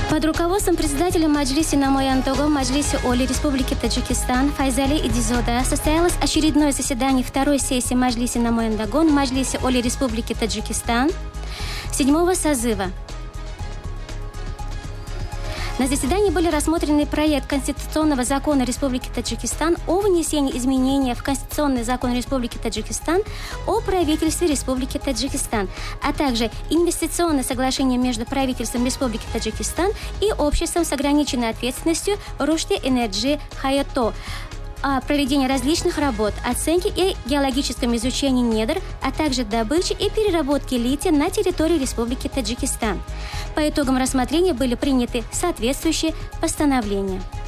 Под руководством председателя Маджлиси Намоян-Того Маджлиси Оли Республики Таджикистан Файзали Идизода состоялось очередное заседание второй сессии Маджлиси Намоян-Дагон Маджлиси Оли Республики Таджикистан 7-го созыва. На заседании были рассмотрены проект Конституционного закона Республики Таджикистан о внесении изменений в Конституционный закон Республики Таджикистан о правительстве Республики Таджикистан, а также инвестиционное соглашение между правительством Республики Таджикистан и обществом с ограниченной ответственностью Руште Энерджи Хайото о проведении различных работ, оценке и геологическом изучении недр, а также добыче и переработке лития на территории Республики Таджикистан. По итогам рассмотрения были приняты соответствующие постановления.